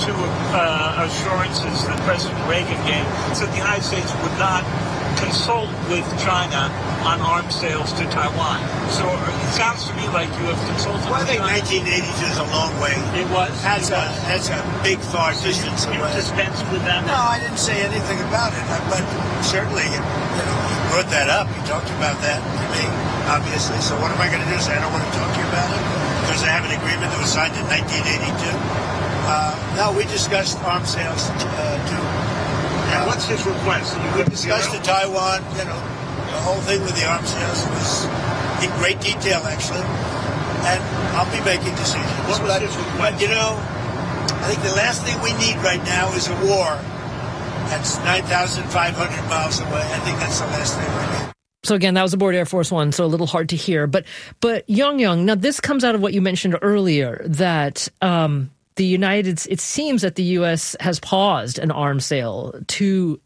two assurances that President Reagan gave, said the United States would not consult with China on arms sales to Taiwan. So it sounds to me like you have consulted well, I think with China. 1982 is a long way. It was? That's a big, far distance away. You dispensed with that? No, I didn't say anything about it. But certainly, he brought that up. He talked about that to me, obviously. So what am I going to do? Say I don't want to talk to you about it? Because I have an agreement that was signed in 1982? No, we discussed arms sales to... And what's his request? We discussed to Taiwan, the whole thing with the arms sales was in great detail, actually. And I'll be making decisions. What was his request? But, I think the last thing we need right now is a war. That's 9,500 miles away. I think that's the last thing we need. So again, that was aboard Air Force One, so a little hard to hear. But Yong, now this comes out of what you mentioned earlier, that it seems that the U.S. has paused an arms sale, to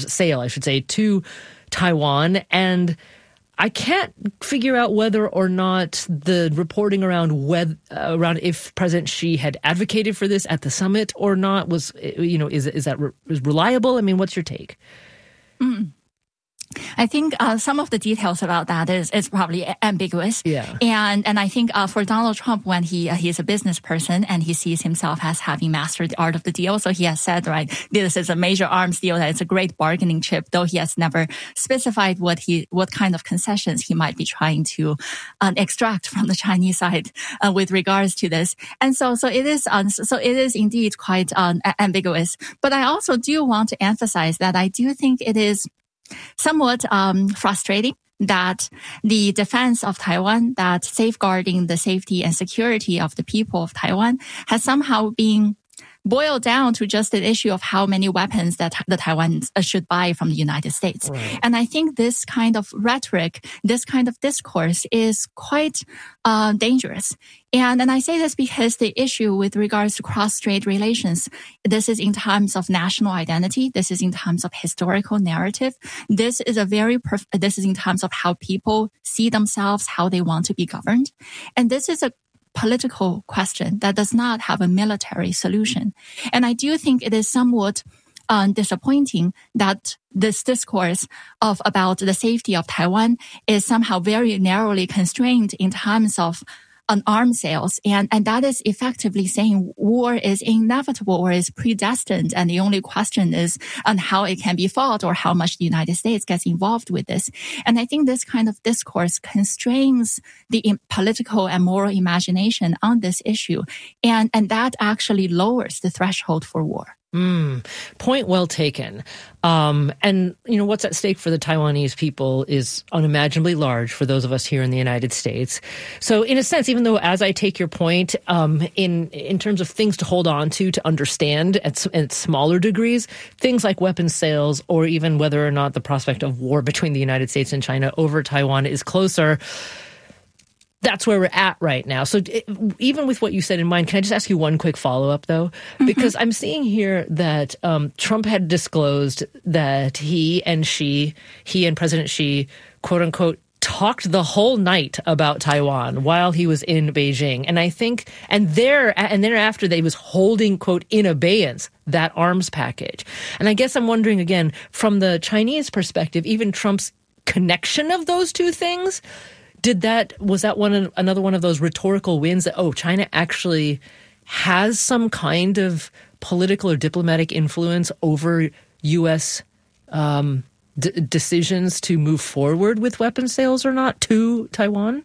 Taiwan, and I can't figure out whether or not the reporting around if President Xi had advocated for this at the summit or not is reliable? I mean, what's your take? I think some of the details about that is probably ambiguous. Yeah. And I think for Donald Trump, when he's a business person and he sees himself as having mastered the art of the deal, so he has said, right, this is a major arms deal, that it's a great bargaining chip, though he has never specified what kind of concessions he might be trying to extract from the Chinese side with regards to this. And so it is indeed quite ambiguous. But I also do want to emphasize that I do think it is somewhat frustrating that the defense of Taiwan, that safeguarding the safety and security of the people of Taiwan, has somehow been boiled down to just an issue of how many weapons that the Taiwan should buy from the United States. Right. And I think this kind of rhetoric, this kind of discourse is quite dangerous. And I say this because the issue with regards to cross-strait relations, this is in terms of national identity. This is in terms of historical narrative. This is in terms of how people see themselves, how they want to be governed. And this is a political question that does not have a military solution. And I do think it is somewhat disappointing that this discourse about the safety of Taiwan is somehow very narrowly constrained in terms of arms sales. And that is effectively saying war is inevitable or is predestined. And the only question is on how it can be fought or how much the United States gets involved with this. And I think this kind of discourse constrains the political and moral imagination on this issue. And that actually lowers the threshold for war. Point well taken. And, what's at stake for the Taiwanese people is unimaginably large for those of us here in the United States. So in a sense, even though, as I take your point, in terms of things to hold on to understand at smaller degrees, things like weapons sales or even whether or not the prospect of war between the United States and China over Taiwan is closer, that's where we're at right now. So even with what you said in mind, can I just ask you one quick follow-up, though? Mm-hmm. Because I'm seeing here that Trump had disclosed that he and President Xi, quote unquote, talked the whole night about Taiwan while he was in Beijing. And I think, and thereafter they was holding, quote, in abeyance that arms package. And I guess I'm wondering again, from the Chinese perspective, even Trump's connection of those two things, was that another one of those rhetorical wins that, China actually has some kind of political or diplomatic influence over U.S. decisions to move forward with weapons sales or not to Taiwan?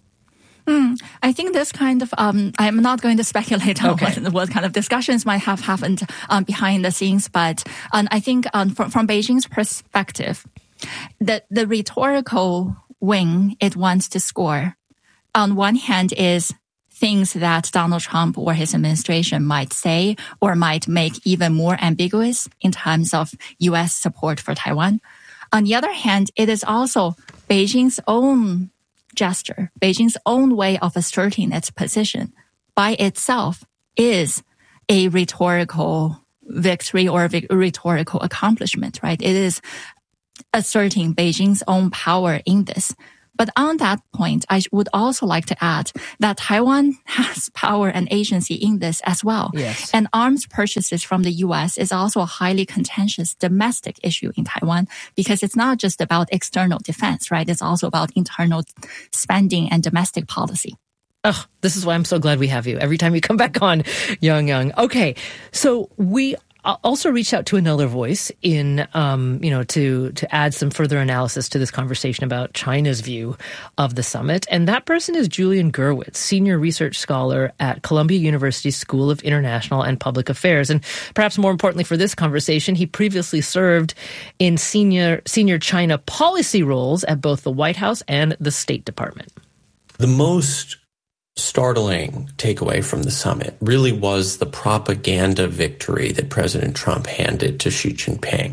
I think this kind of, I'm not going to speculate on what kind of discussions might have happened behind the scenes, but I think from Beijing's perspective, the rhetorical win it wants to score, on one hand, is things that Donald Trump or his administration might say or might make even more ambiguous in terms of U.S. support for Taiwan. On the other hand, it is also Beijing's own gesture, Beijing's own way of asserting its position by itself is a rhetorical victory or a rhetorical accomplishment, right? It is asserting Beijing's own power in this. But on that point, I would also like to add that Taiwan has power and agency in this as well. Yes. And arms purchases from the U.S. is also a highly contentious domestic issue in Taiwan because it's not just about external defense, right? It's also about internal spending and domestic policy. Oh, this is why I'm so glad we have you every time you come back on, Yang. Okay, so we also reached out to another voice in, to add some further analysis to this conversation about China's view of the summit. And that person is Julian Gurwitz, senior research scholar at Columbia University School of International and Public Affairs. And perhaps more importantly for this conversation, he previously served in senior China policy roles at both the White House and the State Department. The most startling takeaway from the summit really was the propaganda victory that President Trump handed to Xi Jinping.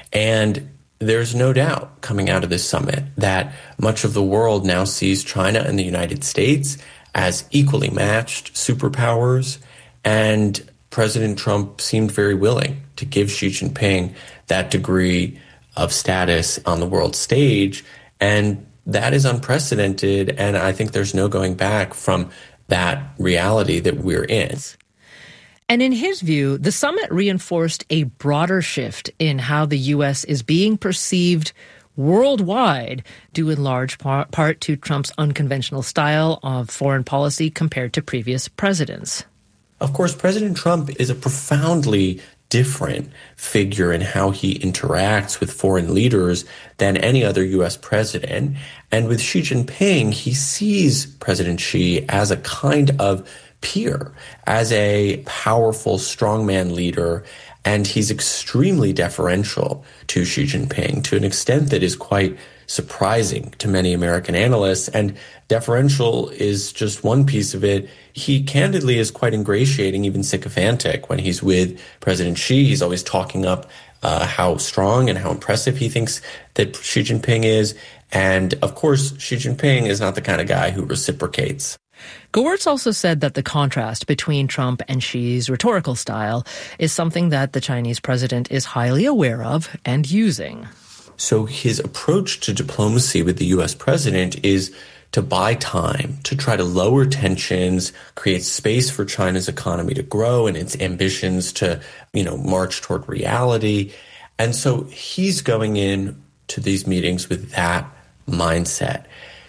And there's no doubt coming out of this summit that much of the world now sees China and the United States as equally matched superpowers. And President Trump seemed very willing to give Xi Jinping that degree of status on the world stage. And that is unprecedented, and I think there's no going back from that reality that we're in. And in his view, the summit reinforced a broader shift in how the U.S. is being perceived worldwide, due in large part to Trump's unconventional style of foreign policy compared to previous presidents. Of course, President Trump is a profoundly different figure in how he interacts with foreign leaders than any other U.S. president. And with Xi Jinping, he sees President Xi as a kind of peer, as a powerful strongman leader, and he's extremely deferential to Xi Jinping to an extent that is quite surprising to many American analysts. And deferential is just one piece of it. He candidly is quite ingratiating, even sycophantic. When he's with President Xi, he's always talking up how strong and how impressive he thinks that Xi Jinping is. And of course, Xi Jinping is not the kind of guy who reciprocates. Gurwitz also said that the contrast between Trump and Xi's rhetorical style is something that the Chinese president is highly aware of and using. So his approach to diplomacy with the U.S. president is to buy time, to try to lower tensions, create space for China's economy to grow and its ambitions to, march toward reality. And so he's going in to these meetings with that mindset.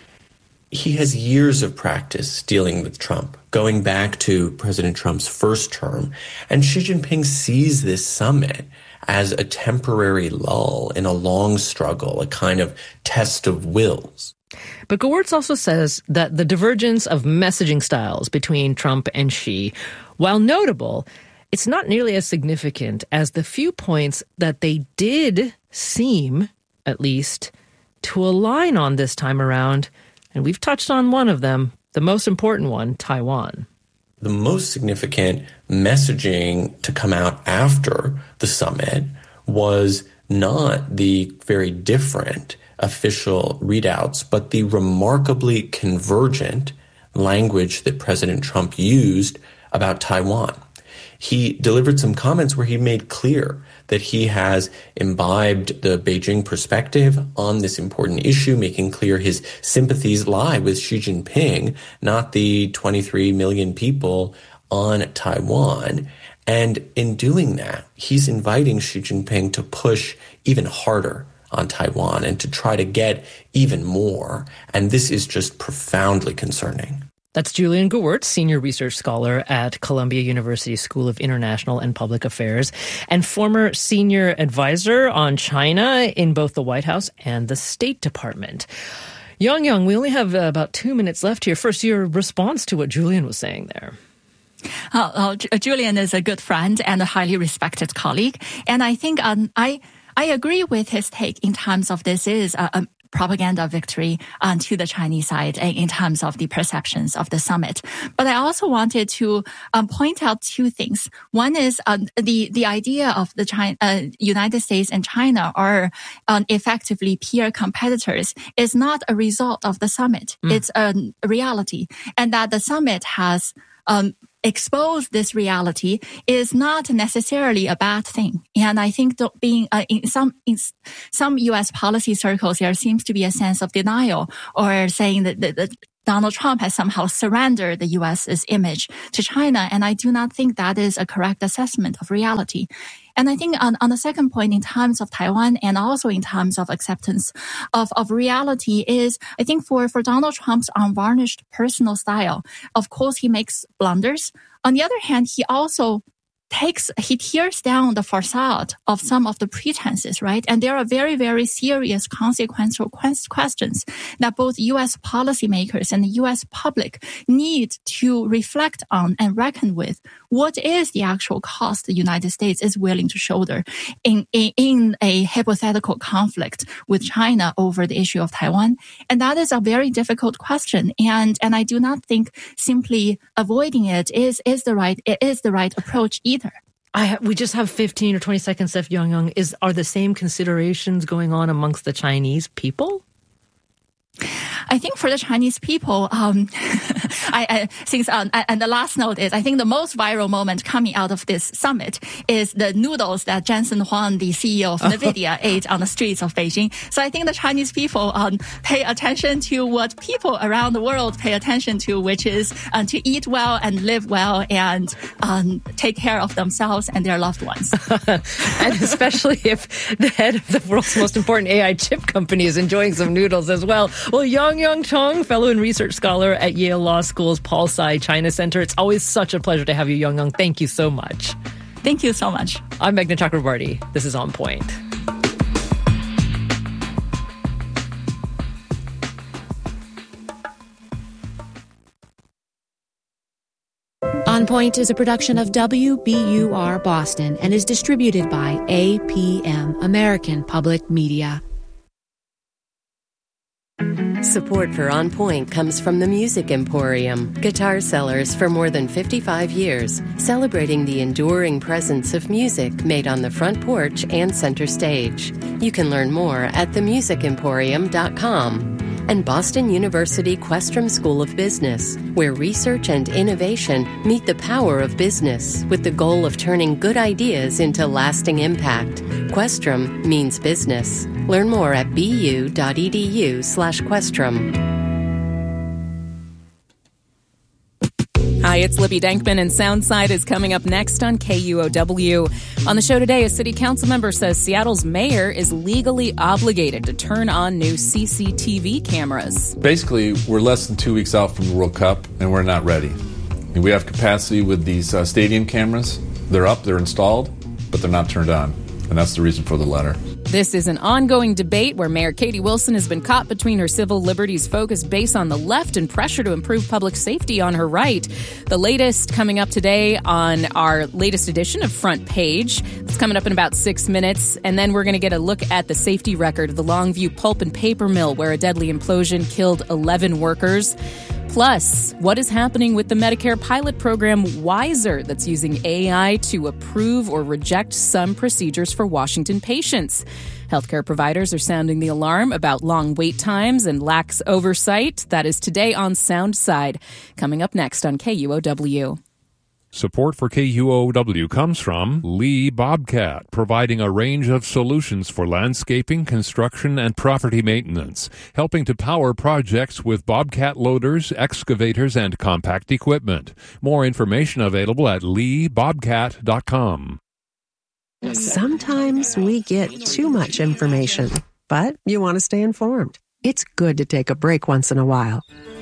He has years of practice dealing with Trump, going back to President Trump's first term. And Xi Jinping sees this summit as a temporary lull in a long struggle, a kind of test of wills. But Gurwitz also says that the divergence of messaging styles between Trump and Xi, while notable, it's not nearly as significant as the few points that they did seem, at least, to align on this time around. And we've touched on one of them, the most important one, Taiwan. The most significant messaging to come out after the summit was not the very different official readouts, but the remarkably convergent language that President Trump used about Taiwan. He delivered some comments where he made clear that he has imbibed the Beijing perspective on this important issue, making clear his sympathies lie with Xi Jinping, not the 23 million people on Taiwan. And in doing that, he's inviting Xi Jinping to push even harder on Taiwan and to try to get even more. And this is just profoundly concerning. That's Julian Gurwitz, senior research scholar at Columbia University School of International and Public Affairs and former senior advisor on China in both the White House and the State Department. Yang, we only have about 2 minutes left here. First, your response to what Julian was saying there. Julian is a good friend and a highly respected colleague. And I think I agree with his take in terms of this is a propaganda victory to the Chinese side in terms of the perceptions of the summit. But I also wanted to point out two things. One is the idea of the United States and China are effectively peer competitors is not a result of the summit. It's a reality. And that the summit has expose this reality is not necessarily a bad thing. And I think being in some U.S. policy circles, there seems to be a sense of denial or saying that Donald Trump has somehow surrendered the U.S.'s image to China. And I do not think that is a correct assessment of reality. And I think on the second point, in terms of Taiwan and also in terms of acceptance of reality is, I think for Donald Trump's unvarnished personal style, of course, he makes blunders. On the other hand, he also tears down the facade of some of the pretenses, right? And there are very, very serious consequential questions that both U.S. policymakers and the U.S. public need to reflect on and reckon with. What is the actual cost the United States is willing to shoulder in a hypothetical conflict with China over the issue of Taiwan? And that is a very difficult question. And I do not think simply avoiding it is the right approach either. We just have 15 or 20 seconds left, Young. Are the same considerations going on amongst the Chinese people? I think for the Chinese people, and the last note is, I think the most viral moment coming out of this summit is the noodles that Jensen Huang, the CEO of NVIDIA, ate on the streets of Beijing. So I think the Chinese people pay attention to what people around the world pay attention to, which is to eat well and live well and take care of themselves and their loved ones. And especially if the head of the world's most important AI chip company is enjoying some noodles as well. Well, Yang Chong, fellow and research scholar at Yale Law School's Paul Tsai China Center. It's always such a pleasure to have you, Yang. Thank you so much. Thank you so much. I'm Meghna Chakrabarty. This is On Point. On Point is a production of WBUR Boston and is distributed by APM, American Public Media. Support for On Point comes from the Music Emporium, guitar sellers for more than 55 years, celebrating the enduring presence of music made on the front porch and center stage. You can learn more at themusicemporium.com. And Boston University Questrom School of Business, where research and innovation meet the power of business with the goal of turning good ideas into lasting impact. Questrom means business. Learn more at bu.edu/Questrom. Hi, it's Libby Denkman, and Soundside is coming up next on KUOW. On the show today, a city council member says Seattle's mayor is legally obligated to turn on new CCTV cameras. Basically, we're less than 2 weeks out from the World Cup, and we're not ready. We have capacity with these stadium cameras. They're up, they're installed, but they're not turned on, and that's the reason for the letter. This is an ongoing debate where Mayor Katie Wilson has been caught between her civil liberties focused base on the left and pressure to improve public safety on her right. The latest coming up today on our latest edition of Front Page. It's coming up in about 6 minutes. And then we're going to get a look at the safety record of the Longview Pulp and Paper Mill, where a deadly implosion killed 11 workers. Plus, what is happening with the Medicare pilot program Wiser that's using AI to approve or reject some procedures for Washington patients? Healthcare providers are sounding the alarm about long wait times and lax oversight. That is today on Soundside, coming up next on KUOW. Support for KUOW comes from Lee Bobcat, providing a range of solutions for landscaping, construction, and property maintenance, helping to power projects with Bobcat loaders, excavators, and compact equipment. More information available at leebobcat.com. Sometimes we get too much information, but you want to stay informed. It's good to take a break once in a while.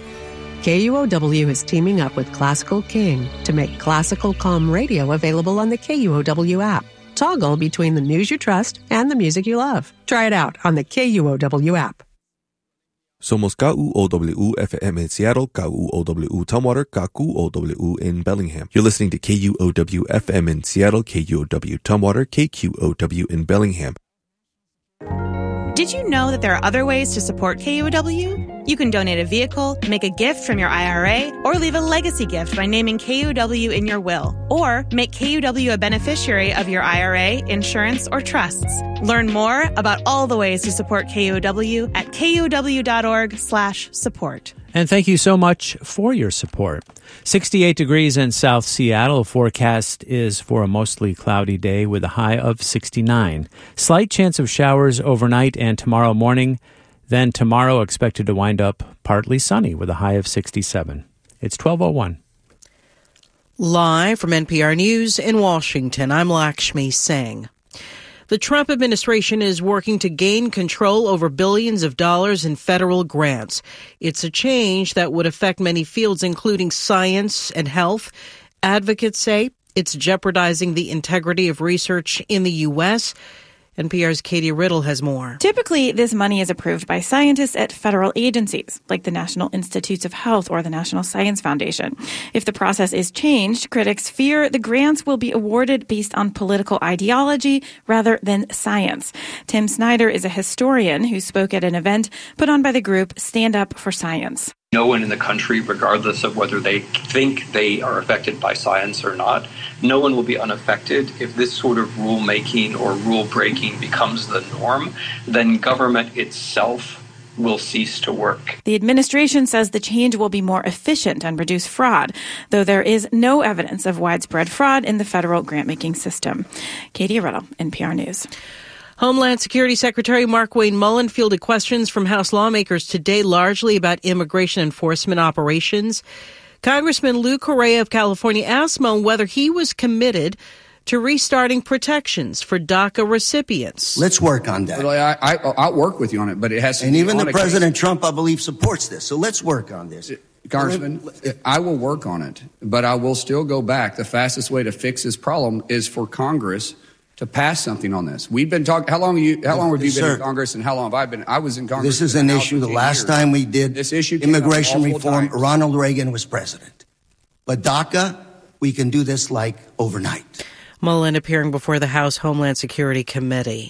KUOW is teaming up with Classical King to make Classical Calm Radio available on the KUOW app. Toggle between the news you trust and the music you love. Try it out on the KUOW app. Somos KUOW-FM in Seattle, KUOW-Tumwater, KUOW in Bellingham. You're listening to KUOW-FM in Seattle, KUOW-Tumwater, KQOW in Bellingham. Did you know that there are other ways to support KUOW? You can donate a vehicle, make a gift from your IRA, or leave a legacy gift by naming KUOW in your will, or make KUOW a beneficiary of your IRA, insurance, or trusts. Learn more about all the ways to support KUOW at kuow.org/support. And thank you so much for your support. 68 degrees in South Seattle. Forecast is for a mostly cloudy day with a high of 69. Slight chance of showers overnight and tomorrow morning. Then tomorrow expected to wind up partly sunny with a high of 67. It's 12:01. Live from NPR News in Washington, I'm Lakshmi Singh. The Trump administration is working to gain control over billions of dollars in federal grants. It's a change that would affect many fields, including science and health. Advocates say it's jeopardizing the integrity of research in the U.S. NPR's Katie Riddle has more. Typically, this money is approved by scientists at federal agencies, like the National Institutes of Health or the National Science Foundation. If the process is changed, critics fear the grants will be awarded based on political ideology rather than science. Tim Snyder is a historian who spoke at an event put on by the group Stand Up for Science. No one in the country, regardless of whether they think they are affected by science or not, no one will be unaffected. If this sort of rulemaking or rule breaking becomes the norm, then government itself will cease to work. The administration says the change will be more efficient and reduce fraud, though there is no evidence of widespread fraud in the federal grant-making system. Katie Riddle, NPR News. Homeland Security Secretary Markwayne Mullin fielded questions from House lawmakers today, largely about immigration enforcement operations. Congressman Lou Correa of California asked Mullin whether he was committed to restarting protections for DACA recipients. Let's work on that. Well, I'll work with you on it, but it has to be even on the President Trump, I believe, supports this. So let's work on this. Congressman, I will work on it, but I will still go back. The fastest way to fix this problem is for Congress to pass something on this. We've been talking. How long have you been in Congress, and how long have I been? I was in Congress. This is an issue. The last time we did this issue immigration reform, Ronald Reagan was president. But DACA, we can do this like overnight. Mullin appearing before the House Homeland Security Committee.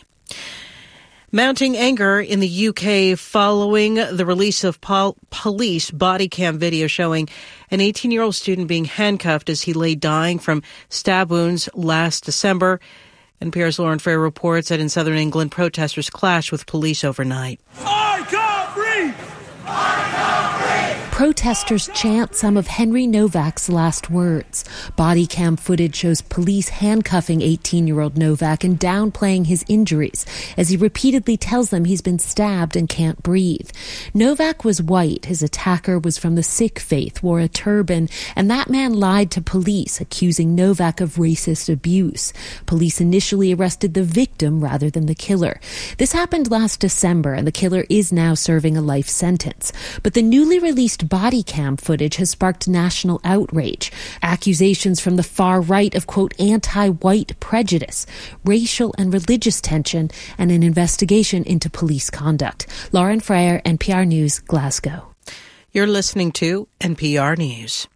Mounting anger in the UK following the release of police body cam video showing an 18-year-old student being handcuffed as he lay dying from stab wounds last December. NPR's Lauren Frayer reports that in southern England, protesters clashed with police overnight. I can't breathe! I can't breathe! Protesters chant some of Henry Novak's last words. Body cam footage shows police handcuffing 18-year-old Novak and downplaying his injuries as he repeatedly tells them he's been stabbed and can't breathe. Novak was white. His attacker was from the Sikh faith, wore a turban, and that man lied to police, accusing Novak of racist abuse. Police initially arrested the victim rather than the killer. This happened last December, and the killer is now serving a life sentence. But the newly released body cam footage has sparked national outrage. Accusations from the far right of, quote, anti-white prejudice, racial and religious tension, and an investigation into police conduct. Lauren Frayer, NPR News, Glasgow. You're listening to NPR News.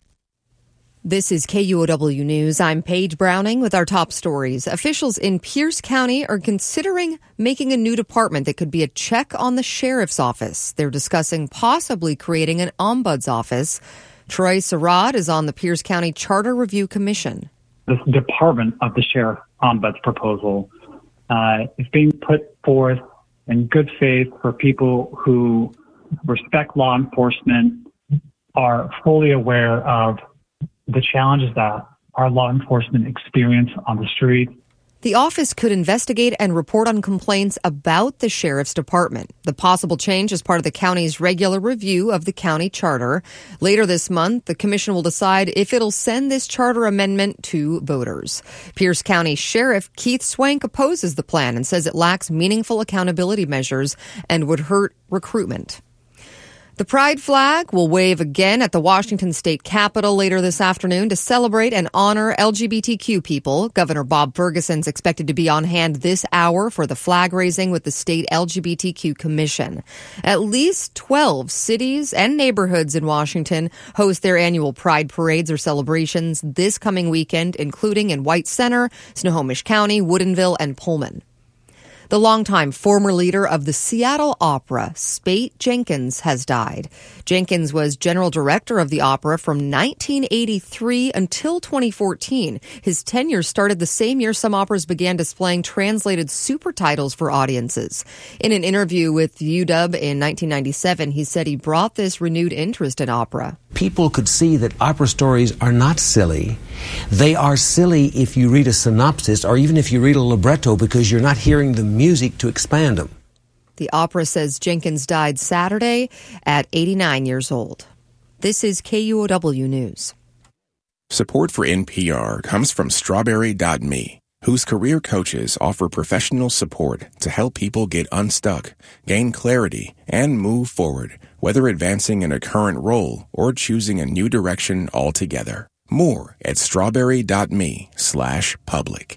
This is KUOW News. I'm Paige Browning with our top stories. Officials in Pierce County are considering making a new department that could be a check on the sheriff's office. They're discussing possibly creating an ombuds office. Troy Surratt is on the Pierce County Charter Review Commission. This department of the sheriff ombuds proposal is being put forth in good faith for people who respect law enforcement, are fully aware of the challenges that our law enforcement experience on the street. The office could investigate and report on complaints about the sheriff's department. The possible change is part of the county's regular review of the county charter. Later this month, the commission will decide if it'll send this charter amendment to voters. Pierce County Sheriff Keith Swank opposes the plan and says it lacks meaningful accountability measures and would hurt recruitment. The Pride flag will wave again at the Washington state capitol later this afternoon to celebrate and honor LGBTQ people. Governor Bob Ferguson's expected to be on hand this hour for the flag raising with the state LGBTQ Commission. At least 12 cities and neighborhoods in Washington host their annual Pride parades or celebrations this coming weekend, including in White Center, Snohomish County, Woodinville, and Pullman. The longtime former leader of the Seattle Opera, Spate Jenkins, has died. Jenkins was general director of the opera from 1983 until 2014. His tenure started the same year some operas began displaying translated super titles for audiences. In an interview with UW in 1997, he said he brought this renewed interest in opera. People could see that opera stories are not silly. They are silly if you read a synopsis or even if you read a libretto because you're not hearing the music to expand them. The opera says Jenkins died Saturday at 89 years old. This is KUOW News. Support for NPR comes from Strawberry.me, whose career coaches offer professional support to help people get unstuck, gain clarity, and move forward, whether advancing in a current role or choosing a new direction altogether. More at strawberry.me/public.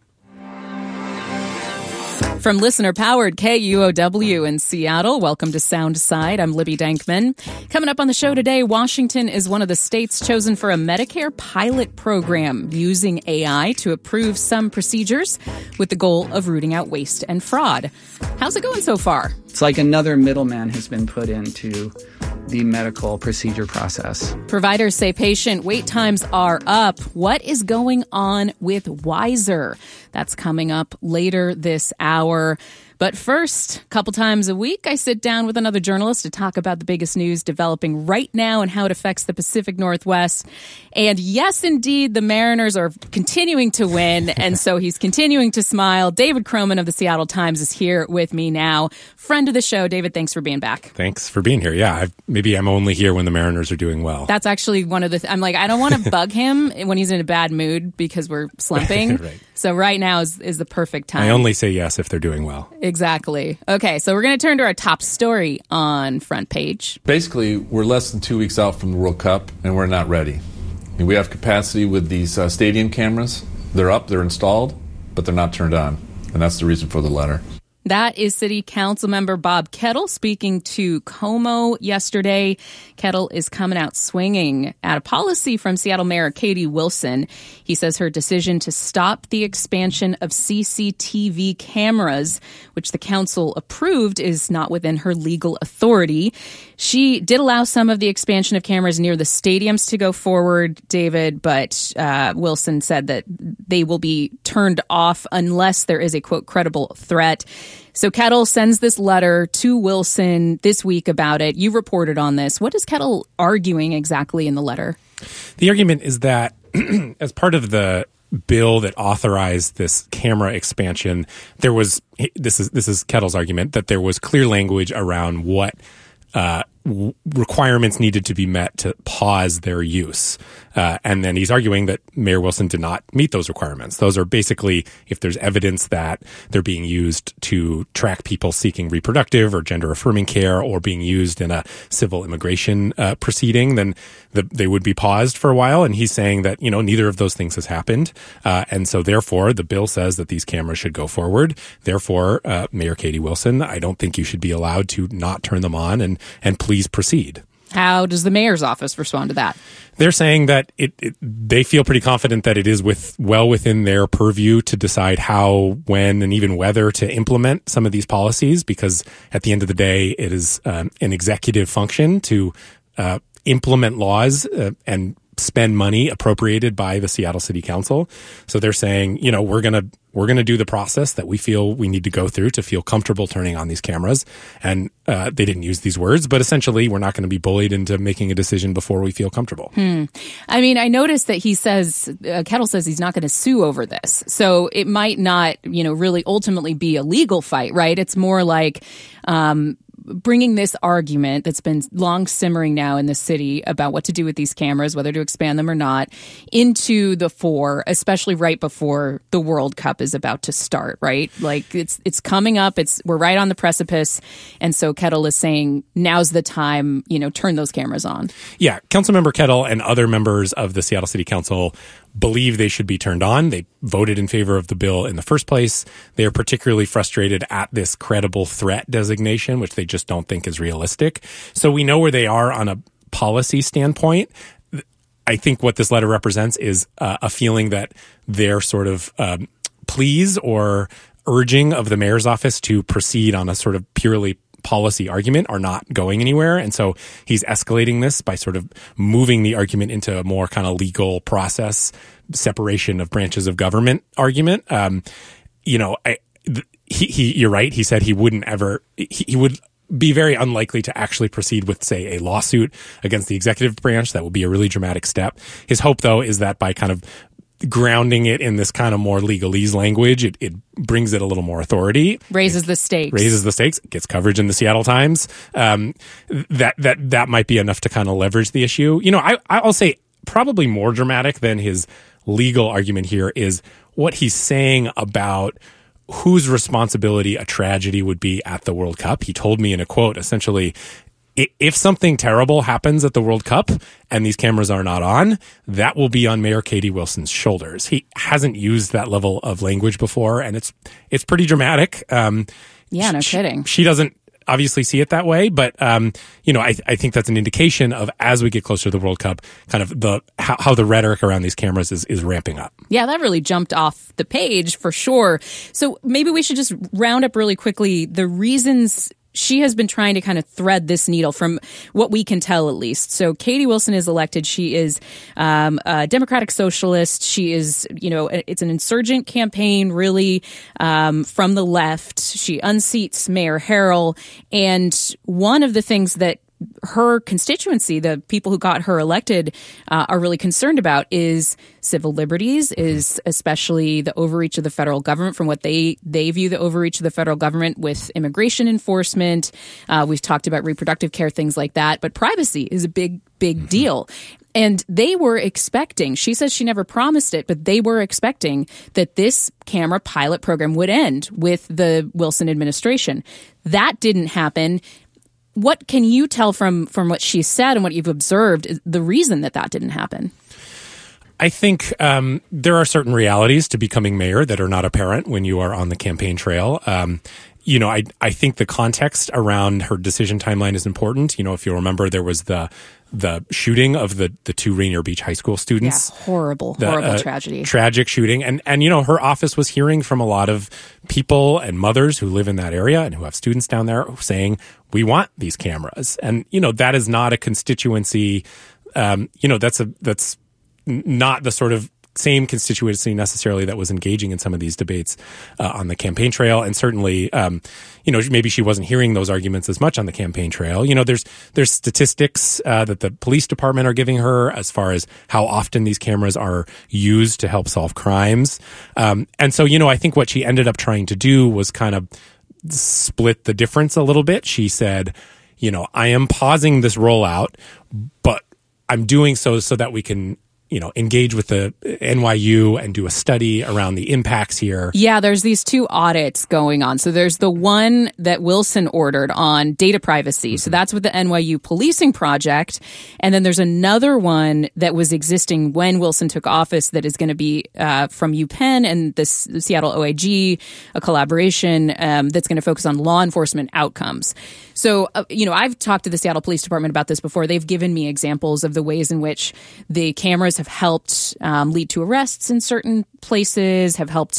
From listener-powered KUOW in Seattle, welcome to Soundside. I'm Libby Dankman. Coming up on the show today, Washington is one of the states chosen for a Medicare pilot program using AI to approve some procedures with the goal of rooting out waste and fraud. How's it going so far? It's like another middleman has been put into the medical procedure process. Providers say patient wait times are up. What is going on with Weiser? That's coming up later this hour. But first, a couple times a week, I sit down with another journalist to talk about the biggest news developing right now and how it affects the Pacific Northwest. And yes, indeed, the Mariners are continuing to win, and so he's continuing to smile. David Croman of the Seattle Times is here with me now. Friend of the show, David, thanks for being back. Thanks for being here. Yeah, maybe I'm only here when the Mariners are doing well. That's actually one of the I'm like, I don't want to bug him when he's in a bad mood because we're slumping. Right. So right now is the perfect time. I only say yes if they're doing well. Exactly. Okay, so we're going to turn to our top story on Front Page. Basically, we're less than 2 weeks out from the World Cup, and we're not ready. We have capacity with these stadium cameras. They're up, they're installed, but they're not turned on. And that's the reason for the letter. That is City Council member Bob Kettle speaking to KOMO yesterday. Kettle is coming out swinging at a policy from Seattle Mayor Katie Wilson. He says her decision to stop the expansion of CCTV cameras, which the council approved, is not within her legal authority. She did allow some of the expansion of cameras near the stadiums to go forward, David, but Wilson said that they will be turned off unless there is a, quote, credible threat. So Kettle sends this letter to Wilson this week about it. You reported on this. What is Kettle arguing exactly in the letter? The argument is that as part of the bill that authorized this camera expansion, there was this is Kettle's argument that there was clear language around what requirements needed to be met to pause their use. And then he's arguing that Mayor Wilson did not meet those requirements. Those are basically if there's evidence that they're being used to track people seeking reproductive or gender affirming care or being used in a civil immigration proceeding, then they would be paused for a while. And he's saying that, neither of those things has happened. And so therefore, the bill says that these cameras should go forward. Therefore, Mayor Katie Wilson, I don't think you should be allowed to not turn them on and please proceed. How does the mayor's office respond to that? They're saying that they feel pretty confident that it is well within their purview to decide how, when, and even whether to implement some of these policies, because at the end of the day, it is an executive function to implement laws and spend money appropriated by the Seattle City Council. So they're saying, we're going to do the process that we feel we need to go through to feel comfortable turning on these cameras. And they didn't use these words, but essentially we're not going to be bullied into making a decision before we feel comfortable. I mean, I noticed that he says, Kettle says he's not going to sue over this. So it might not, really ultimately be a legal fight, right? It's more like, bringing this argument that's been long simmering now in the city about what to do with these cameras, whether to expand them or not, into the fore, especially right before the World Cup is about to start, right? Like it's coming up. We're right on the precipice. And so Kettle is saying, now's the time, turn those cameras on. Yeah. Councilmember Kettle and other members of the Seattle City Council believe they should be turned on. They voted in favor of the bill in the first place. They are particularly frustrated at this credible threat designation, which they just don't think is realistic. So we know where they are on a policy standpoint. I think what this letter represents is a feeling that their sort of pleas or urging of the mayor's office to proceed on a sort of purely policy argument are not going anywhere. And so he's escalating this by sort of moving the argument into a more kind of legal process, separation of branches of government argument. You're right. He said he would be very unlikely to actually proceed with, say, a lawsuit against the executive branch. That would be a really dramatic step. His hope, though, is that by kind of grounding it in this kind of more legalese language, it brings it a little more authority. Raises the stakes. Gets coverage in the Seattle Times. That might be enough to kind of leverage the issue. I'll say probably more dramatic than his legal argument here is what he's saying about whose responsibility a tragedy would be at the World Cup. He told me in a quote, essentially, if something terrible happens at the World Cup and these cameras are not on, that will be on Mayor Katie Wilson's shoulders. He hasn't used that level of language before, and it's pretty dramatic. No kidding. She doesn't obviously see it that way, but I think that's an indication of, as we get closer to the World Cup, kind of how the rhetoric around these cameras is ramping up. Yeah, that really jumped off the page for sure. So maybe we should just round up really quickly the reasons she has been trying to kind of thread this needle from what we can tell, at least. So Katie Wilson is elected. She is a Democratic socialist. She is, it's an insurgent campaign, really, from the left. She unseats Mayor Harrell. And one of the things that her constituency, the people who got her elected, are really concerned about is civil liberties, is especially the overreach of the federal government, from what they view the overreach of the federal government with immigration enforcement. We've talked about reproductive care, things like that. But privacy is a big deal. And they were expecting, she says she never promised it, but they were expecting that this camera pilot program would end with the Wilson administration. That didn't happen. What can you tell from what she said and what you've observed is the reason that didn't happen? I think there are certain realities to becoming mayor that are not apparent when you are on the campaign trail. I think the context around her decision timeline is important. If you remember, there was the shooting of the two Rainier Beach High School students. Yeah, horrible tragedy. Tragic shooting. And her office was hearing from a lot of people and mothers who live in that area and who have students down there saying, we want these cameras. And, that is not a constituency, that's not the sort of same constituency necessarily that was engaging in some of these debates on the campaign trail. And certainly, maybe she wasn't hearing those arguments as much on the campaign trail. There's statistics that the police department are giving her as far as how often these cameras are used to help solve crimes. And so, I think what she ended up trying to do was kind of split the difference a little bit. She said, I am pausing this rollout, but I'm doing so that we can engage with the NYU and do a study around the impacts here. Yeah, there's these two audits going on. So there's the one that Wilson ordered on data privacy. Mm-hmm. So that's with the NYU policing project. And then there's another one that was existing when Wilson took office that is going to be from UPenn and the Seattle OIG, a collaboration that's going to focus on law enforcement outcomes. So, I've talked to the Seattle Police Department about this before. They've given me examples of the ways in which the cameras have helped lead to arrests in certain places, have helped,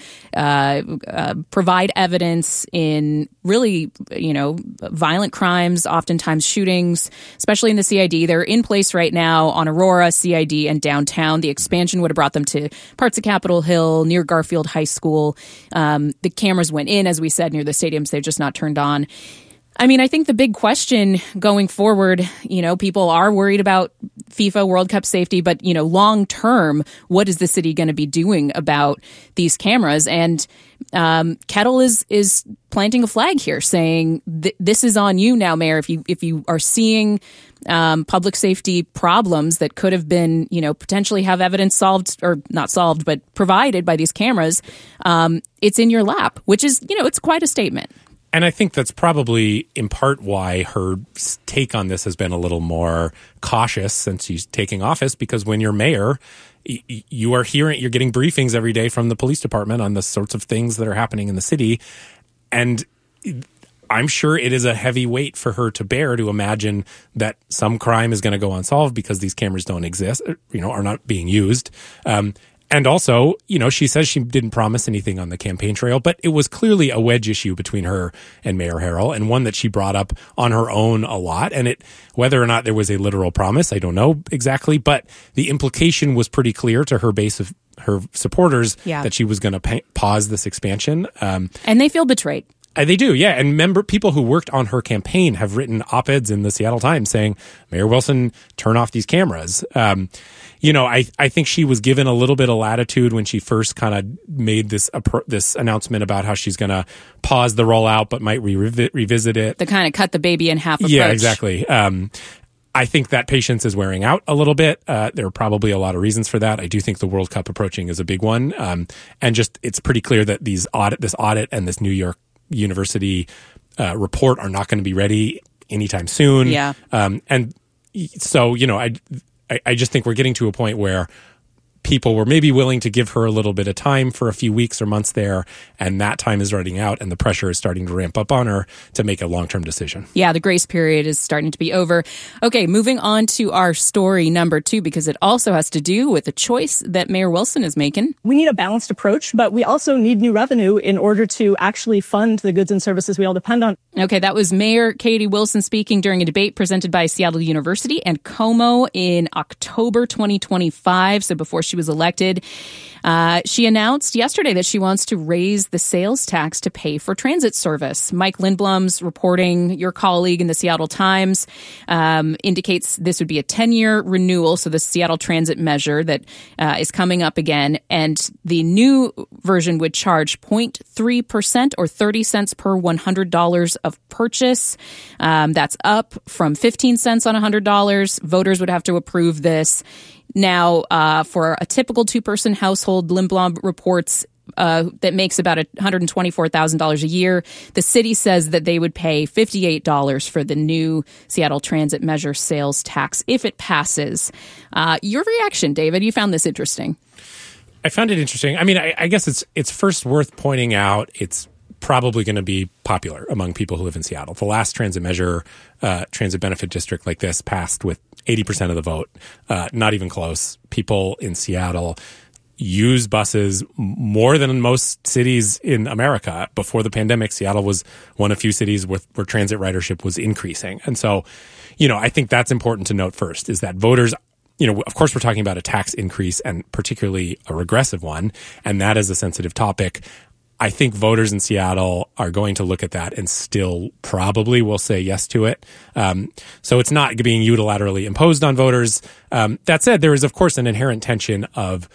provide evidence in really, violent crimes, oftentimes shootings, especially in the CID. They're in place right now on Aurora, CID, and downtown. The expansion would have brought them to parts of Capitol Hill, near Garfield High School. The cameras went in, as we said, near the stadiums. They've just not turned on. I think the big question going forward, people are worried about FIFA World Cup safety, but, long term, what is the city going to be doing about these cameras? And Kettle is planting a flag here, saying this is on you now, Mayor. If you are seeing public safety problems that could have been, potentially have evidence solved or not solved, but provided by these cameras, it's in your lap, which is, it's quite a statement. And I think that's probably in part why her take on this has been a little more cautious since she's taking office, because when you're mayor, you're getting briefings every day from the police department on the sorts of things that are happening in the city. And I'm sure it is a heavy weight for her to bear to imagine that some crime is going to go unsolved because these cameras don't exist, are not being used. And also, she says she didn't promise anything on the campaign trail, but it was clearly a wedge issue between her and Mayor Harrell, and one that she brought up on her own a lot. And whether or not there was a literal promise, I don't know exactly, but the implication was pretty clear to her base of her supporters that she was going to pause this expansion. And they feel betrayed. They do, yeah. And people who worked on her campaign have written op-eds in the Seattle Times saying, Mayor Wilson, turn off these cameras. I think she was given a little bit of latitude when she first kind of made this announcement about how she's going to pause the rollout but might revisit it. The kind of cut the baby in half approach. Yeah, exactly. I think that patience is wearing out a little bit. There are probably a lot of reasons for that. I do think the World Cup approaching is a big one. And just it's pretty clear that this audit and this New York University report are not going to be ready anytime soon. Yeah. And so, I just think we're getting to a point where people were maybe willing to give her a little bit of time for a few weeks or months there, and that time is running out, and the pressure is starting to ramp up on her to make a long-term decision. Yeah, the grace period is starting to be over. Okay, moving on to our story number 2, because it also has to do with the choice that Mayor Wilson is making. We need a balanced approach, but we also need new revenue in order to actually fund the goods and services we all depend on. Okay, that was Mayor Katie Wilson speaking during a debate presented by Seattle University and KOMO in October 2025, so before she was elected. She announced yesterday that she wants to raise the sales tax to pay for transit service. Mike Lindblom's reporting, your colleague in the Seattle Times, indicates this would be a 10-year renewal, so the Seattle Transit measure that is coming up again, and the new version would charge 0.3% or 30 cents per $100 of purchase. That's up from 15 cents on $100. Voters would have to approve this. Now, for a typical two-person household, Lindblom reports that makes about $124,000 a year. The city says that they would pay $58 for the new Seattle Transit measure sales tax if it passes. Your reaction, David? You found this interesting. I found it interesting. I mean, I guess it's first worth pointing out it's probably going to be popular among people who live in Seattle. The last transit measure, transit benefit district like this passed with 80% of the vote. Not even close. People in Seattle use buses more than in most cities in America. Before the pandemic, Seattle was one of few cities where transit ridership was increasing. And so, I think that's important to note first, is that voters, of course we're talking about a tax increase and particularly a regressive one, and that is a sensitive topic. I think voters in Seattle are going to look at that and still probably will say yes to it. So it's not being unilaterally imposed on voters. That said, there is, of course, an inherent tension of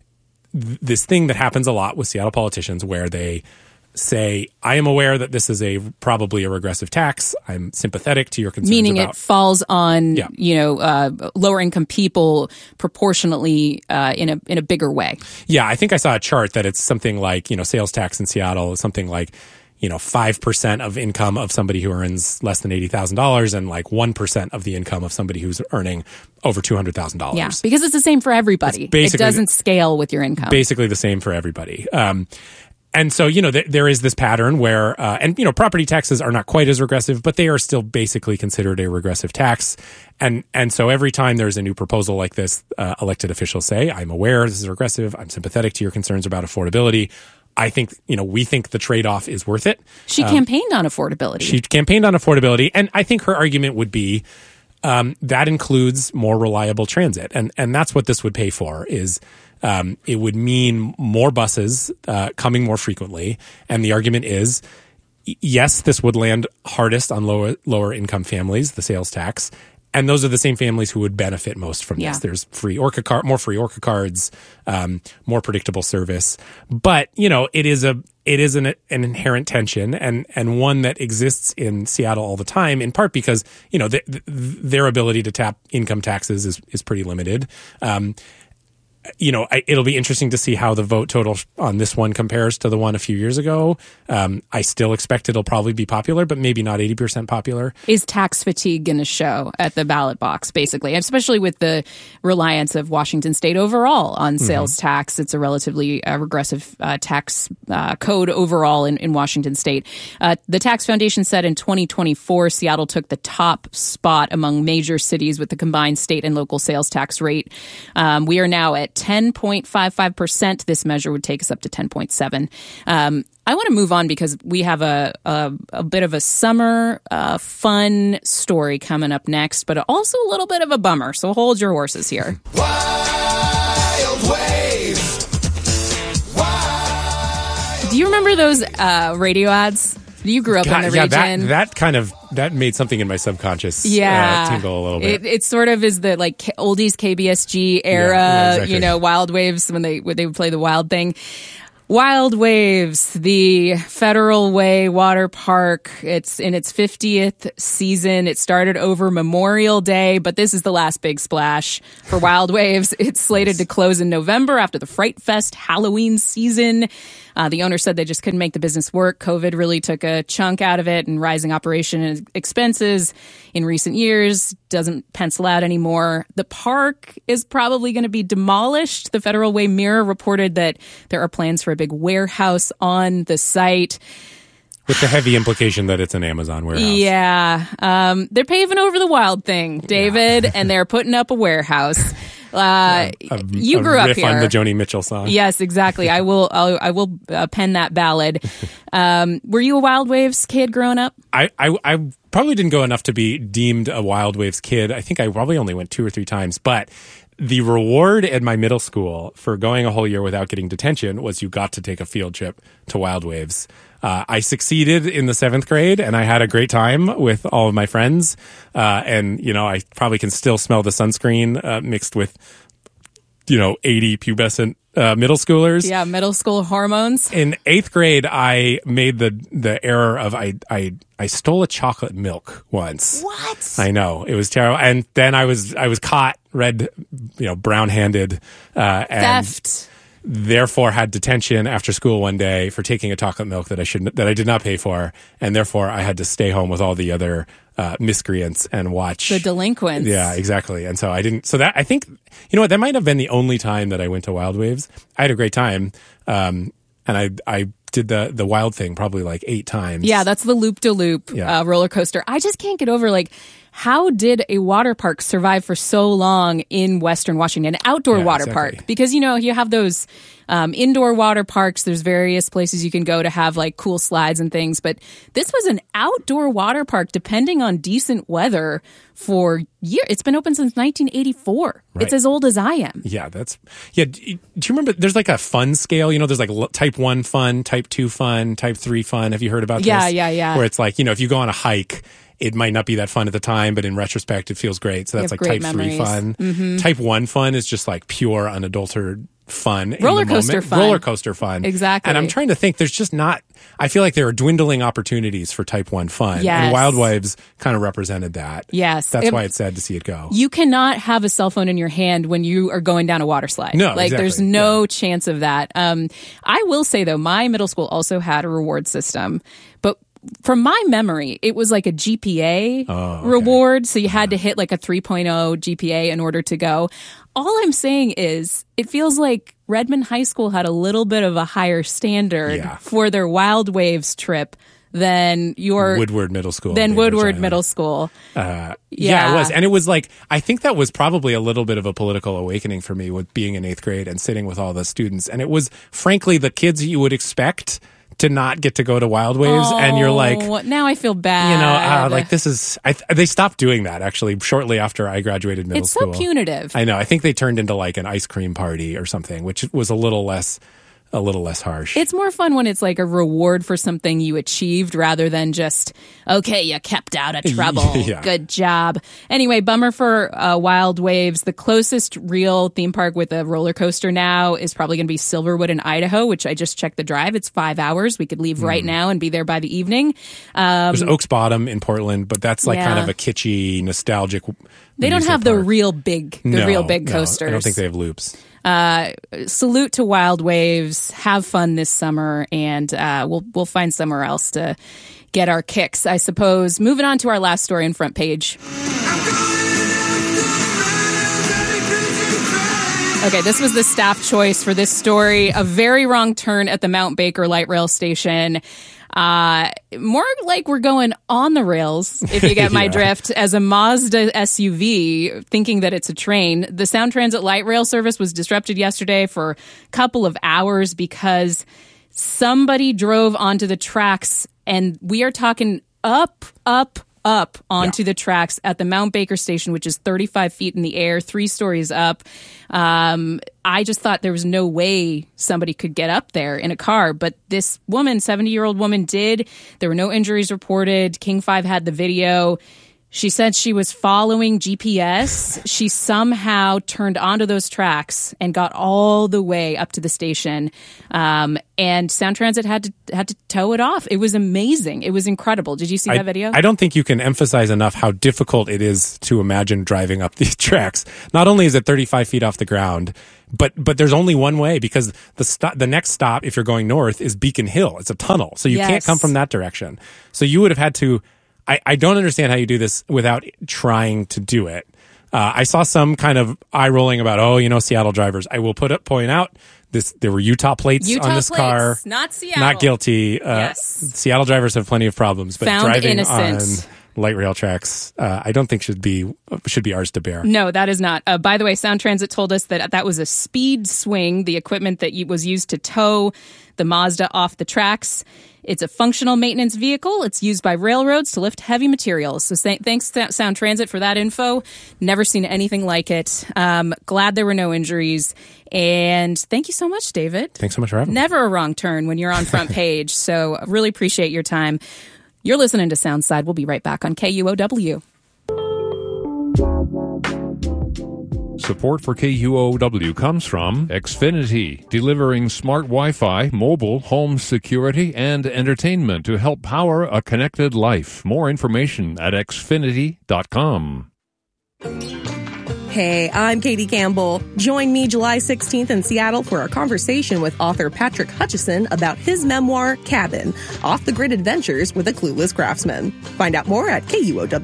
this thing that happens a lot with Seattle politicians where they say, I am aware that this is probably a regressive tax. I'm sympathetic to your concerns. Meaning it falls on, lower income people proportionately in a bigger way. Yeah, I think I saw a chart that it's something like, sales tax in Seattle is something like, 5% of income of somebody who earns less than $80,000 and like 1% of the income of somebody who's earning over $200,000. Yeah, because it's the same for everybody. It doesn't scale with your income. Basically the same for everybody. And so, there is this pattern where, property taxes are not quite as regressive, but they are still basically considered a regressive tax. And so every time there's a new proposal like this, elected officials say, I'm aware this is regressive. I'm sympathetic to your concerns about affordability. I think, we think the trade-off is worth it. She campaigned on affordability. And I think her argument would be, that includes more reliable transit. And that's what this would pay for is, it would mean more buses coming more frequently. And the argument is, yes, this would land hardest on lower income families, the sales tax. And those are the same families who would benefit most from this. There's more free Orca cards, more predictable service. But, it is an inherent tension and one that exists in Seattle all the time, in part because, their ability to tap income taxes is pretty limited. It'll be interesting to see how the vote total on this one compares to the one a few years ago. I still expect it'll probably be popular, but maybe not 80% popular. Is tax fatigue going to show at the ballot box, basically, especially with the reliance of Washington State overall on sales tax? It's a relatively regressive tax code overall in Washington State. The Tax Foundation said in 2024, Seattle took the top spot among major cities with the combined state and local sales tax rate. We are now at at 10.55%. This measure would take us up to 10.7. I want to move on because we have a bit of a summer fun story coming up next, but also a little bit of a bummer. So hold your horses here. Wild Waves. Do you remember those radio ads? You grew up in the region. That made something in my subconscious tingle a little bit. It sort of is the like oldies KBSG era, exactly. Wild Waves when they would play the wild thing. Wild Waves, the Federal Way Water Park. It's in its 50th season. It started over Memorial Day, but this is the last big splash for Wild Waves. It's slated to close in November after the Fright Fest Halloween season. The owner said they just couldn't make the business work. COVID really took a chunk out of it, and rising operation expenses in recent years doesn't pencil out anymore. The park is probably going to be demolished. The Federal Way Mirror reported that there are plans for a big warehouse on the site. With the heavy implication that it's an Amazon warehouse. Yeah. They're paving over the wild thing, David, and they're putting up a warehouse. You grew up here. On the Joni Mitchell song. Yes, exactly. I will pen that ballad. Were you a Wild Waves kid growing up? I probably didn't go enough to be deemed a Wild Waves kid. I think I probably only went 2 or 3 times, but the reward at my middle school for going a whole year without getting detention was you got to take a field trip to Wild Waves. I succeeded in the 7th grade, and I had a great time with all of my friends. And I probably can still smell the sunscreen mixed with, 80 pubescent middle schoolers. Yeah, middle school hormones. In 8th grade, I made the error of I stole a chocolate milk once. What? I know, it was terrible. And then I was caught brown-handed and theft. Therefore had detention after school one day for taking a chocolate milk that I did not pay for, and therefore I had to stay home with all the other miscreants and watch the delinquents. Yeah, exactly. And so I didn't. So that I think that might have been the only time that I went to Wild Waves. I had a great time, and I did the wild thing probably like 8 times. Yeah, that's the loop-de-loop roller coaster. I just can't get over how did a water park survive for so long in Western Washington? An outdoor water park. Because, you have those indoor water parks. There's various places you can go to have cool slides and things. But this was an outdoor water park, depending on decent weather, for years. It's been open since 1984. Right. It's as old as I am. Yeah, do you remember there's a fun scale? There's type 1 fun, type 2 fun, type 3 fun. Have you heard about this? Yeah. Where it's if you go on a hike, it might not be that fun at the time, but in retrospect, it feels great. So that's type memories. 3 fun. Mm-hmm. Type 1 fun is just pure, unadulterated fun. Roller coaster fun. Roller coaster fun. Exactly. And I'm trying to think, there's just not, I feel like there are dwindling opportunities for type 1 fun. Yes. And Wild Waves kind of represented that. Yes. That's why it's sad to see it go. You cannot have a cell phone in your hand when you are going down a water slide. No, exactly. There's no chance of that. I will say, though, my middle school also had a reward system, but from my memory, it was like a GPA reward. So you had to hit a 3.0 GPA in order to go. All I'm saying is it feels like Redmond High School had a little bit of a higher standard for their Wild Waves trip than your Woodward Middle School. Middle School. Yeah, it was. And it was I think that was probably a little bit of a political awakening for me with being in 8th grade and sitting with all the students. And it was, frankly, the kids you would expect to not get to go to Wild Waves, and you're now I feel bad. This is. They stopped doing that actually shortly after I graduated middle school. It's so punitive. I know. I think they turned into an ice cream party or something, which was a little less harsh. It's more fun when it's a reward for something you achieved rather than just, okay, you kept out of trouble. Yeah. Good job. Anyway, bummer for Wild Waves. The closest real theme park with a roller coaster now is probably going to be Silverwood in Idaho, which I just checked the drive. It's 5 hours. We could leave right now and be there by the evening. There's Oaks Bottom in Portland, but that's kind of a kitschy, nostalgic. They don't have the real big coasters. I don't think they have loops. Salute to Wild Waves. Have fun this summer, and we'll find somewhere else to get our kicks, I suppose. Moving on to our last story on Front Page. Okay, this was the staff choice for this story. A very wrong turn at the Mount Baker light rail station. More like we're going on the rails, if you get my drift, as a Mazda SUV, thinking that it's a train. The Sound Transit light rail service was disrupted yesterday for a couple of hours because somebody drove onto the tracks, and we are talking up onto the tracks at the Mount Baker station, which is 35 feet in the air, 3 stories up. I just thought there was no way somebody could get up there in a car. But this woman, 70-year-old woman, did. There were no injuries reported. King 5 had the video. She said she was following GPS. She somehow turned onto those tracks and got all the way up to the station. And Sound Transit had to tow it off. It was amazing. It was incredible. Did you see that video? I don't think you can emphasize enough how difficult it is to imagine driving up these tracks. Not only is it 35 feet off the ground, but there's only one way, because the next stop, if you're going north, is Beacon Hill. It's a tunnel, so you can't come from that direction. So you would have had to. I don't understand how you do this without trying to do it. I saw some kind of eye rolling about, Seattle drivers. I will point out there were Utah plates on this car. Not Seattle. Not guilty. Yes. Seattle drivers have plenty of problems, but Found driving innocent. on light rail tracks, I don't think should be ours to bear. No, that is not. By the way, Sound Transit told us that was a speed swing, the equipment that was used to tow the Mazda off the tracks. It's a functional maintenance vehicle. It's used by railroads to lift heavy materials. So thanks to Sound Transit for that info. Never seen anything like it. Glad there were no injuries. And thank you so much, David. Thanks so much for having me. Never a wrong turn when you're on front page. So really appreciate your time. You're listening to Soundside. We'll be right back on KUOW. Support for KUOW comes from Xfinity, delivering smart Wi-Fi, mobile, home security, and entertainment to help power a connected life. More information at xfinity.com. Hey, I'm Katie Campbell. Join me July 16th in Seattle for a conversation with author Patrick Hutchison about his memoir, Cabin, Off-the-Grid Adventures with a Clueless Craftsman. Find out more at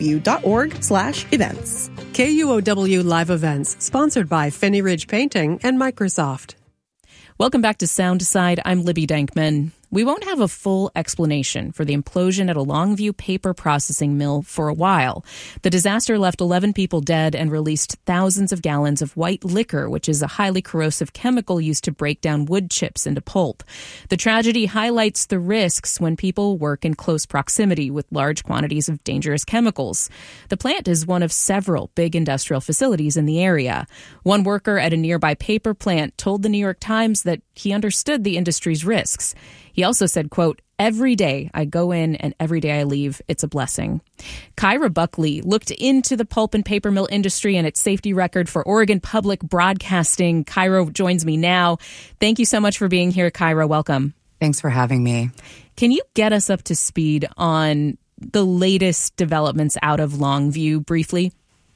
kuow.org/events. KUOW Live Events, sponsored by Finney Ridge Painting and Microsoft. Welcome back to Soundside. I'm Libby Dankman. We won't have a full explanation for the implosion at a Longview paper processing mill for a while. The disaster left 11 people dead and released thousands of gallons of white liquor, which is a highly corrosive chemical used to break down wood chips into pulp. The tragedy highlights the risks when people work in close proximity with large quantities of dangerous chemicals. The plant is one of several big industrial facilities in the area. One worker at a nearby paper plant told the New York Times that he understood the industry's risks. He also said, quote, "Every day I go in and every day I leave, it's a blessing." Kyra Buckley looked into the pulp and paper mill industry and its safety record for Oregon Public Broadcasting. Kyra joins me now. Thank you so much for being here, Kyra. Welcome. Thanks for having me. Can you get us up to speed on the latest developments out of Longview briefly?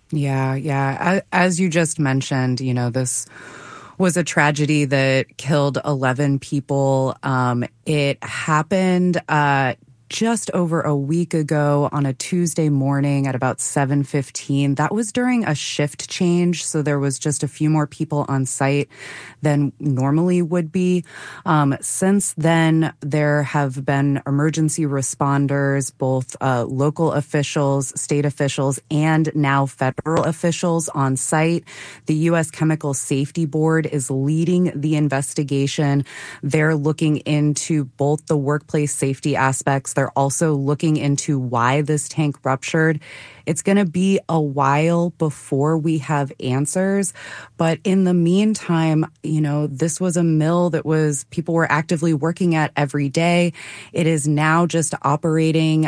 Yeah. As you just mentioned, this was a tragedy that killed 11 people. It happened just over a week ago on a Tuesday morning at about 7:15. That was during a shift change, so there was just a few more people on site than normally would be. Since then, there have been emergency responders, both local officials, state officials, and now federal officials on site. The U.S. Chemical Safety Board is leading the investigation. They're looking into both the workplace safety aspects. They're also looking into why this tank ruptured. It's going to be a while before we have answers. But in the meantime, this was a mill that people were actively working at every day. It is now just operating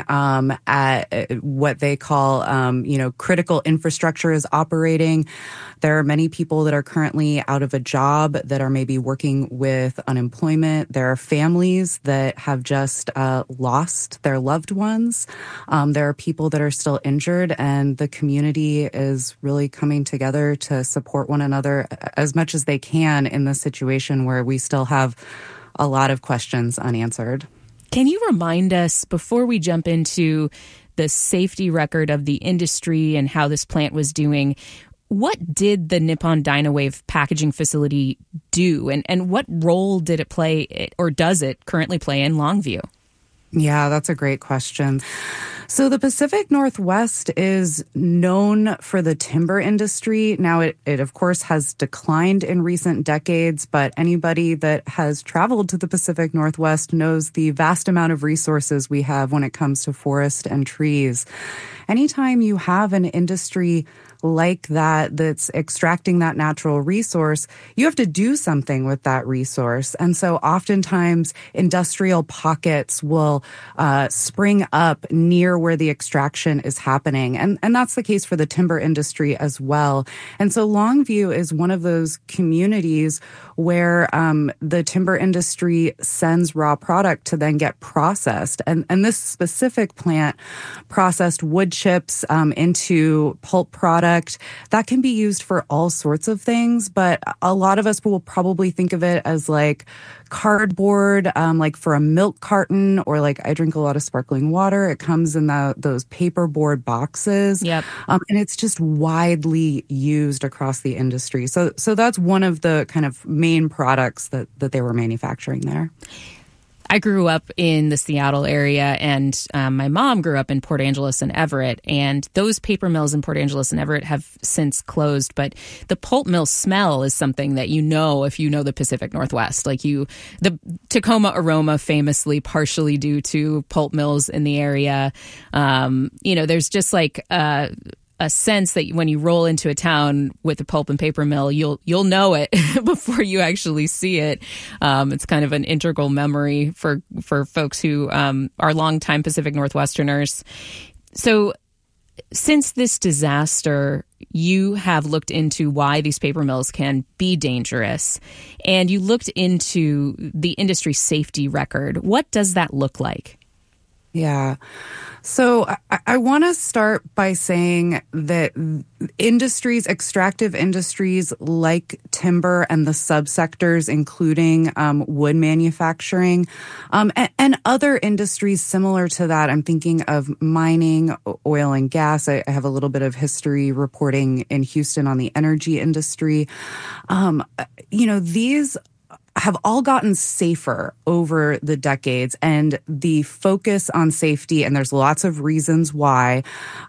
at what they call, critical infrastructure is operating. There are many people that are currently out of a job that are maybe working with unemployment. There are families that have just lost their loved ones. There are people that are still injured, and the community is really coming together to support one another as much as they can in this situation where we still have a lot of questions unanswered. Can you remind us, before we jump into the safety record of the industry and how this plant was doing, what did the Nippon Dynawave packaging facility do, and what role did it play, or does it currently play, in Longview? Yeah, that's a great question. So the Pacific Northwest is known for the timber industry. Now, it of course has declined in recent decades, but anybody that has traveled to the Pacific Northwest knows the vast amount of resources we have when it comes to forest and trees. Anytime you have an industry like that's extracting that natural resource, you have to do something with that resource. And so oftentimes industrial pockets will spring up near where the extraction is happening. And that's the case for the timber industry as well. And so Longview is one of those communities where the timber industry sends raw product to then get processed. And this specific plant processed wood chips into pulp product. That can be used for all sorts of things, but a lot of us will probably think of it as like cardboard, like for a milk carton, or like I drink a lot of sparkling water. It comes in those paperboard boxes. Yep. And it's just widely used across the industry. So that's one of the kind of main products that they were manufacturing there. I grew up in the Seattle area, and my mom grew up in Port Angeles and Everett, and those paper mills in Port Angeles and Everett have since closed. But the pulp mill smell is something that you know if you know the Pacific Northwest. Like the Tacoma aroma, famously partially due to pulp mills in the area. There's just like a sense that when you roll into a town with a pulp and paper mill, you'll know it before you actually see it. It's kind of an integral memory for folks who are longtime Pacific Northwesterners. So since this disaster, you have looked into why these paper mills can be dangerous, and you looked into the industry safety record. What does that look like? Yeah. So I want to start by saying that extractive industries like timber and the subsectors, including wood manufacturing, and other industries similar to that. I'm thinking of mining, oil and gas. I have a little bit of history reporting in Houston on the energy industry. These have all gotten safer over the decades, and the focus on safety, and there's lots of reasons why,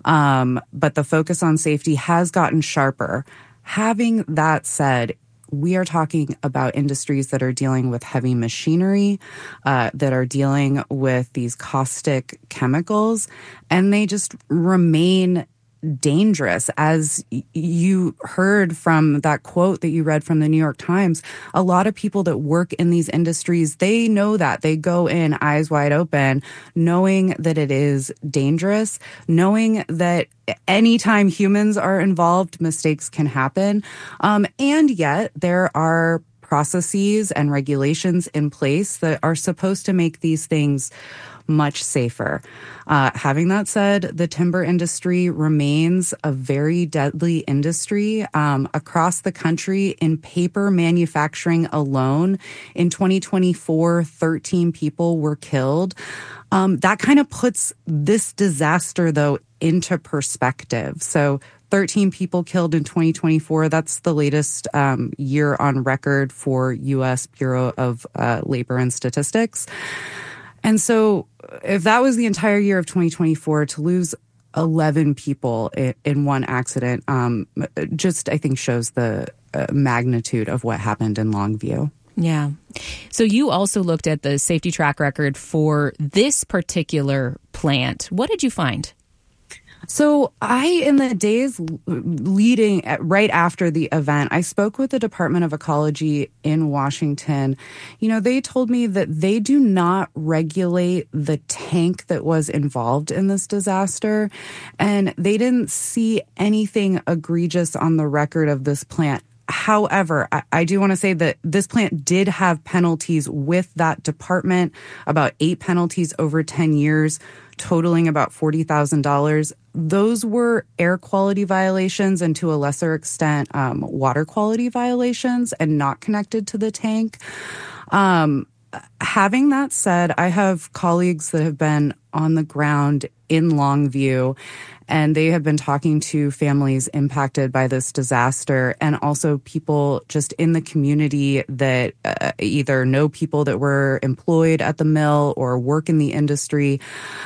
but the focus on safety has gotten sharper. Having that said, we are talking about industries that are dealing with heavy machinery, that are dealing with these caustic chemicals, and they just remain dangerous. As you heard from that quote that you read from the New York Times, a lot of people that work in these industries, they know that. They go in eyes wide open, knowing that it is dangerous, knowing that anytime humans are involved, mistakes can happen. And yet there are processes and regulations in place that are supposed to make these things much safer. Having that said, the timber industry remains a very deadly industry. Across the country, in paper manufacturing alone, in 2024, 13 people were killed. That kind of puts this disaster, though, into perspective. So 13 people killed in 2024. That's the latest year on record for U.S. Bureau of Labor and Statistics. And so if that was the entire year of 2024, to lose 11 people in one accident just, I think, shows the magnitude of what happened in Longview. Yeah. So you also looked at the safety track record for this particular plant. What did you find? So in the days leading right after the event, I spoke with the Department of Ecology in Washington. They told me that they do not regulate the tank that was involved in this disaster, and they didn't see anything egregious on the record of this plant. However, I do want to say that this plant did have penalties with that department, about 8 penalties over 10 years, totaling about $40,000. Those were air quality violations and, to a lesser extent, water quality violations, and not connected to the tank. Having that said, I have colleagues that have been on the ground in Longview, And they have been talking to families impacted by this disaster and also people just in the community that either know people that were employed at the mill or work in the industry.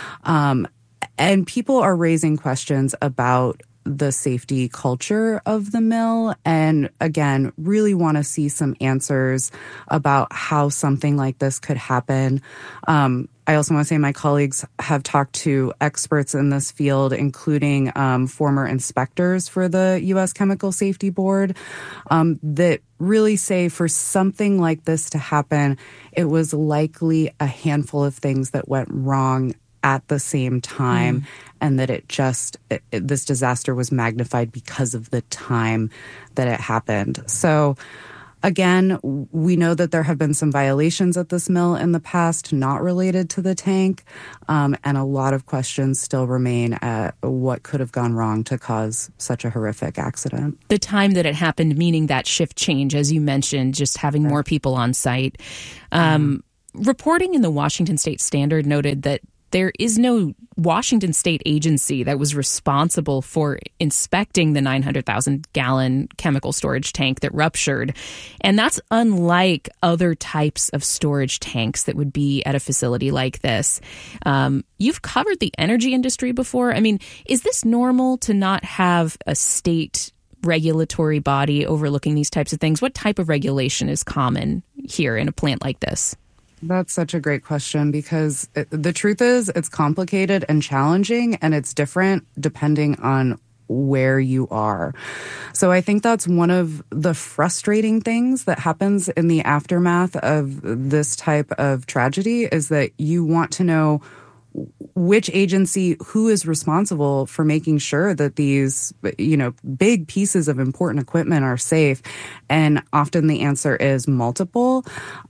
And people are raising questions about the safety culture of the mill and, again, really want to see some answers about how something like this could happen. I also want to say my colleagues have talked to experts in this field, including former inspectors for the U.S. Chemical Safety Board, that really say for something like this to happen, it was likely a handful of things that went wrong at the same time, and that this disaster was magnified because of the time that it happened. So again, we know that there have been some violations at this mill in the past not related to the tank, and a lot of questions still remain at what could have gone wrong to cause such a horrific accident. The time that it happened, meaning that shift change, as you mentioned, just having more people on site. Reporting in the Washington State Standard noted that there is no Washington state agency that was responsible for inspecting the 900,000-gallon chemical storage tank that ruptured. And that's unlike other types of storage tanks that would be at a facility like this. You've covered the energy industry before. I mean, is this normal to not have a state regulatory body overlooking these types of things? What type of regulation is common here in a plant like this? That's such a great question because the truth is it's complicated and challenging, and it's different depending on where you are. So I think that's one of the frustrating things that happens in the aftermath of this type of tragedy is that you want to know which agency, who is responsible for making sure that these, big pieces of important equipment are safe. And often the answer is multiple.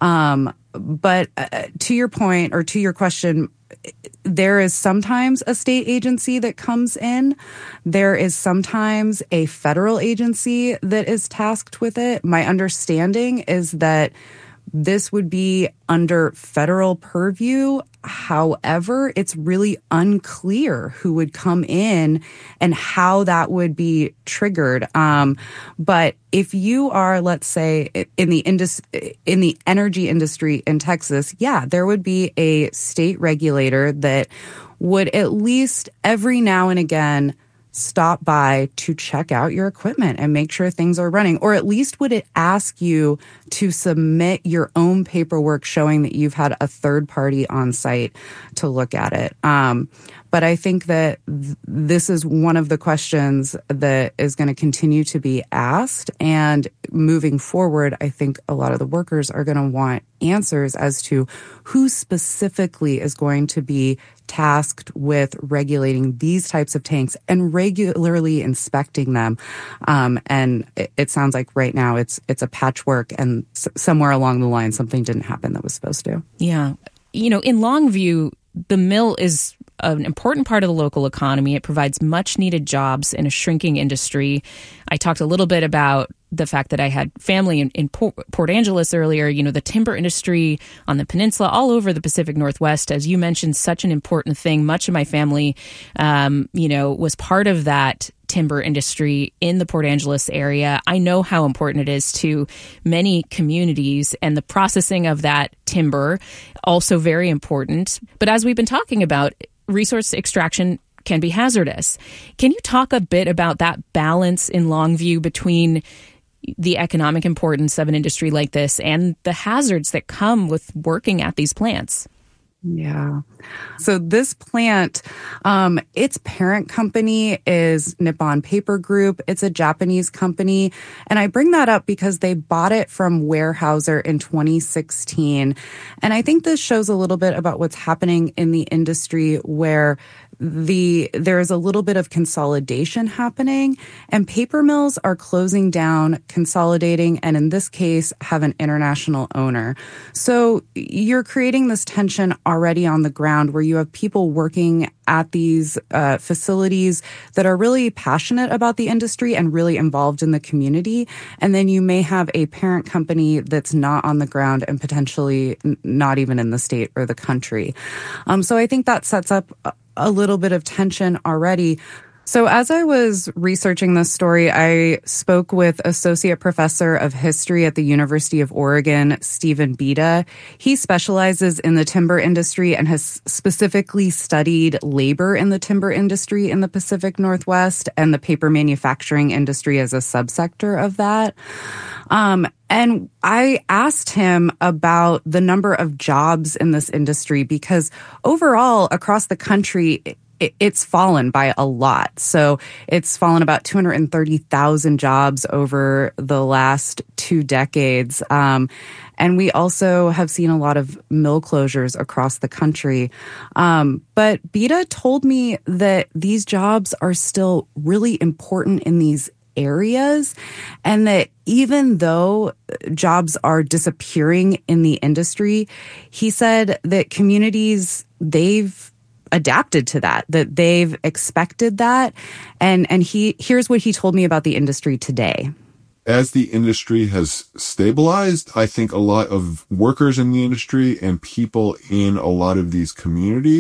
But to your point or to your question, there is sometimes a state agency that comes in. There is sometimes a federal agency that is tasked with it. My understanding is that this would be under federal purview. However, it's really unclear who would come in and how that would be triggered. But if you are, let's say, in the energy industry in Texas, yeah, there would be a state regulator that would at least every now and again stop by to check out your equipment and make sure things are running, or at least would it ask you to submit your own paperwork showing that you've had a third party on site to look at it. But I think that this is one of the questions that is going to continue to be asked. And moving forward, I think a lot of the workers are going to want answers as to who specifically is going to be tasked with regulating these types of tanks and regularly inspecting them. And it sounds like right now it's a patchwork, and somewhere along the line something didn't happen that was supposed to. Yeah. In Longview, the mill is an important part of the local economy. It provides much needed jobs in a shrinking industry. I talked a little bit about the fact that I had family in Port Angeles earlier. The timber industry on the peninsula, all over the Pacific Northwest, as you mentioned, such an important thing. Much of my family, was part of that timber industry in the Port Angeles area. I know how important it is to many communities, and the processing of that timber also very important. But as we've been talking about, resource extraction can be hazardous. Can you talk a bit about that balance in Longview between the economic importance of an industry like this and the hazards that come with working at these plants? Yeah. So this plant, its parent company is Nippon Paper Group. It's a Japanese company. And I bring that up because they bought it from Weyerhaeuser in 2016. And I think this shows a little bit about what's happening in the industry where there is a little bit of consolidation happening, and paper mills are closing down, consolidating, and in this case have an international owner. So you're creating this tension already on the ground where you have people working at these facilities that are really passionate about the industry and really involved in the community. And then you may have a parent company that's not on the ground and potentially not even in the state or the country. So I think that sets up a little bit of tension already. So as I was researching this story, I spoke with Associate Professor of History at the University of Oregon, Stephen Bida. He specializes in the timber industry and has specifically studied labor in the timber industry in the Pacific Northwest and the paper manufacturing industry as a subsector of that. And I asked him about the number of jobs in this industry because overall across the country, it's fallen by a lot. So it's fallen about 230,000 jobs over the last 2 decades. And we also have seen a lot of mill closures across the country. But Bida told me that these jobs are still really important in these areas, and that even though jobs are disappearing in the industry, he said that communities, they've adapted to that they've expected that. And here's what he told me about the industry today. As the industry has stabilized, I think a lot of workers in the industry and people in a lot of these communities